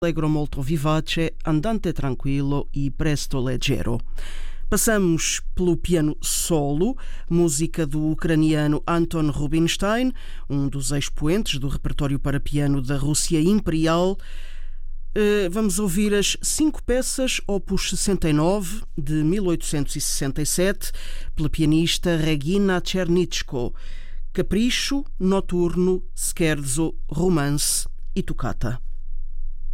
Allegro molto vivace, andante tranquillo e presto leggero. Passamos pelo piano solo, música do ucraniano Anton Rubinstein, um dos expoentes do repertório para piano da Rússia Imperial. Vamos ouvir as 5 peças, opus 69, de 1867, pela pianista Regina Chernitschko. Capricho, Noturno, Scherzo, Romance e Toccata.